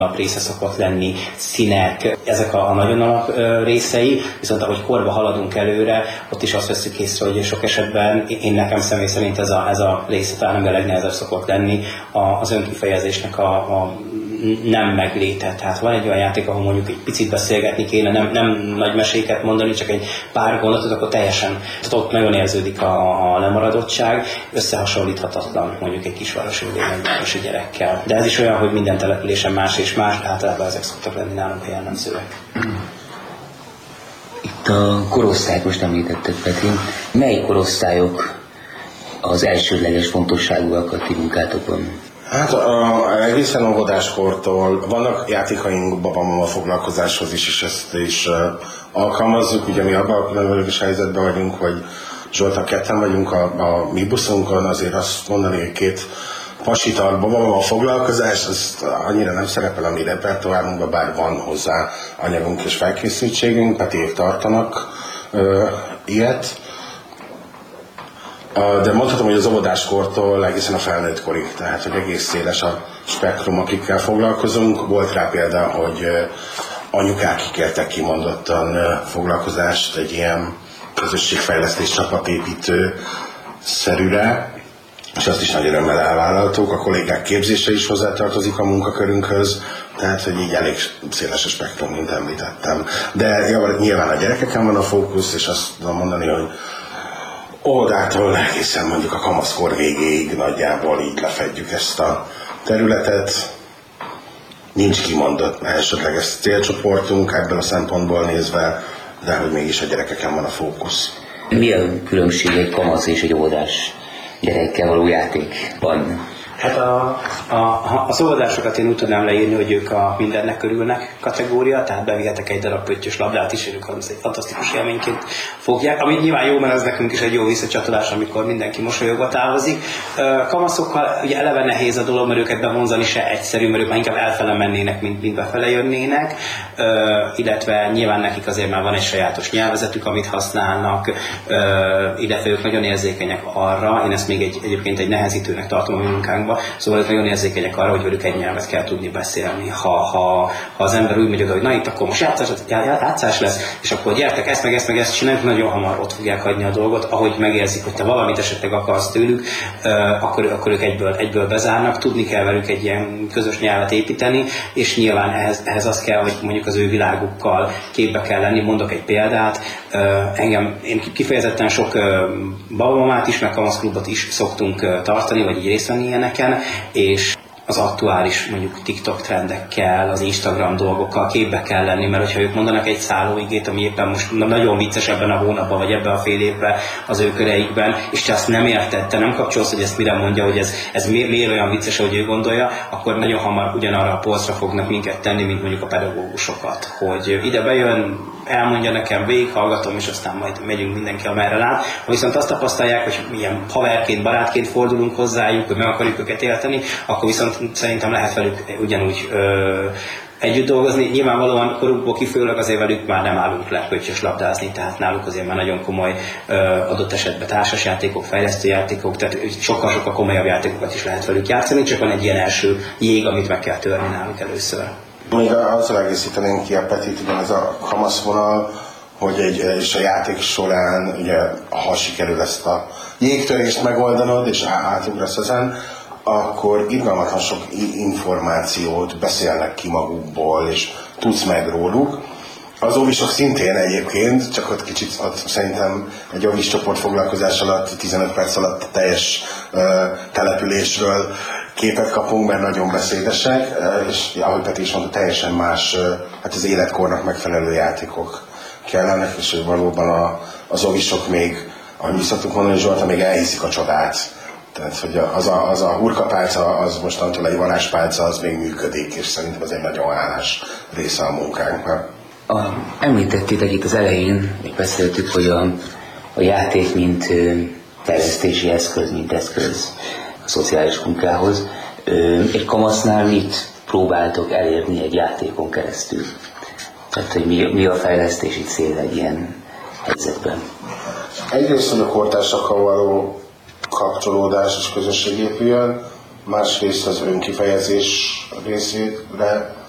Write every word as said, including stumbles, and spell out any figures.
alap része szokott lenni, színek, ezek a, a nagyon alap részei, viszont ahogy korba haladunk előre, ott is azt veszük észre, hogy sok esetben én nekem személy szerint ez a, ez a része talán a legnehezebb szokott lenni az önkifejezésnek a, a nem megléte. Tehát van egy olyan játék, ahol mondjuk egy picit beszélgetni kéne, nem, nem nagy meséket mondani, csak egy pár gondolatot, akkor teljesen, tehát ott nagyon érződik a, a lemaradottság, összehasonlíthatatlan mondjuk egy kisvárosi és egy gyerekkel. De ez is olyan, hogy minden településen más és más, általában ezek szoktak lenni nálunk a jellemzőek. Itt a korosztályt most említettek, Peti. Mely korosztályok az elsődleges fontosságúak a ti munkátokban? Hát a, egészen óvodáskortól vannak játékaink babamama foglalkozáshoz is, és ezt is uh, alkalmazzuk. Ugye mi abban a különböző helyzetben vagyunk, hogy Zsoltal ketten vagyunk a, a mi buszunkon, azért azt mondani, hogy két pasital babamama foglalkozás, az annyira nem szerepel a mi repertoárunkban, bár van hozzá anyagunk és felkészültségünk, Petiék tartanak uh, ilyet. De mondhatom, hogy az óvodáskortól egészen a felnőtt korig, tehát hogy egész széles a spektrum, akikkel foglalkozunk. Volt rá példa, hogy anyukák kikértek kimondottan foglalkozást egy ilyen közösségfejlesztés csapatépítő szerűre, és azt is nagy örömmel elvállaltuk. A kollégák képzése is hozzátartozik a munkakörünkhöz, tehát hogy így elég széles a spektrum, mint említettem. De nyilván a gyerekeken van a fókusz, és azt tudom mondani, hogy óvodától egészen mondjuk a kamaszkor végéig nagyjából így lefedjük ezt a területet. Nincs kimondott elsődleges célcsoportunk ebből a szempontból nézve, de hogy mégis a gyerekeken van a fókusz. Mi a különbség egy kamasz és egy óvodás gyerekkel való játékban? Hát a, a, a szóvadásokat én úgy tudnám leírni, hogy ők a mindennek örülnek kategória, tehát bevihetek egy darab pöttyös labdát is, ők az egy fantasztikus élményként fogják, ami nyilván jó, mert ez nekünk is egy jó visszacsatolás, amikor mindenki mosolyogva távozik. Kamaszokkal ugye eleve nehéz a dolog, mert őket bevonzani se egyszerű, mert ők már inkább elfele mennének, mint, mint befele jönnének, illetve nyilván nekik azért már van egy sajátos nyelvezetük, amit használnak, illetve ők nagyon érzékenyek arra, én ezt még egy, egyébként egy nehezítőnek tartom a munkánkban, szóval ők nagyon érzékenyek arra, hogy velük egy nyelvet kell tudni beszélni. Ha, ha, ha az ember úgy megy oda, hogy na itt akkor most játszás, játszás lesz, és akkor gyertek ezt meg ezt meg ezt csinálni, nagyon hamar ott fogják hagyni a dolgot, ahogy megérzik, hogy te valamit esetleg akarsz tőlük, akkor, akkor ők egyből, egyből bezárnak, tudni kell velük egy ilyen közös nyelvet építeni, és nyilván ehhez, ehhez az kell, hogy mondjuk az ő világukkal képbe kell lenni. Mondok egy példát, engem, én kifejezetten sok babamamát is, meg kamaszklubot is szoktunk tartani, vagy így részt venni ilyeneken, és az aktuális mondjuk TikTok trendekkel, az Instagram dolgokkal képbe kell lenni, mert hogyha ők mondanak egy szállóigét, ami éppen most nagyon vicces ebben a hónapban, vagy ebben a fél évben az ő köreikben, és te azt nem érted, te nem kapcsolsz, hogy ezt mire mondja, hogy ez, ez mi, miért olyan vicces, hogy ő gondolja, akkor nagyon hamar ugyanarra a polcra fognak minket tenni, mint mondjuk a pedagógusokat, hogy ide bejön, elmondja nekem, végighallgatom, és aztán majd megyünk mindenki amerre lát. Ha viszont azt tapasztalják, hogy milyen haverként, barátként fordulunk hozzájuk, hogy meg akarjuk őket érteni, akkor viszont szerintem lehet velük ugyanúgy ö, együtt dolgozni. Nyilvánvalóan korukból kifőleg azért velük már nem állunk le pöttyös labdázni, tehát náluk azért már nagyon komoly ö, adott esetben társasjátékok, fejlesztőjátékok, tehát sokkal-sokkal komolyabb játékokat is lehet velük játszani, csak van egy ilyen első jég, amit meg kell törni náluk először. Még azzal egészítenénk ki a Petit, igen, ez a kamaszvonal, hogy egy, és a játék során, ugye, ha sikerül ezt a jégtörést megoldanod, és átugrasz ezen, akkor irgalmatlan sok információt beszélnek ki magukból, és tudsz meg róluk. Az óvisok szintén egyébként, csak ott kicsit ott szerintem egy óvis csoport foglalkozás alatt, tizenöt perc alatt teljes uh, településről képet kapunk, mert nagyon beszédesek, uh, és ahogy Peti is mondta, teljesen más, uh, hát az életkornak megfelelő játékok kellenek, és valóban a, az óvisok még, ahogy mi szoktuk mondani, Zsolta, még elhiszik a csodát. Tehát, hogy az a, az a hurkapálca, az mostantól egy varázspálca, az még működik, és szerintem ez egy nagyon hálás része a munkánknak. A, említettétek itt az elején, még beszéltük, hogy a, a játék mint ö, fejlesztési eszköz, mint eszköz a szociális munkához. Ö, egy kamasznál mit próbáltok elérni egy játékon keresztül? Tehát, hogy mi, mi a fejlesztési cél egy ilyen helyzetben? Egyrészt, hogy a kortársakkal való kapcsolódás és közösség épüljön, másrészt az önkifejezés részére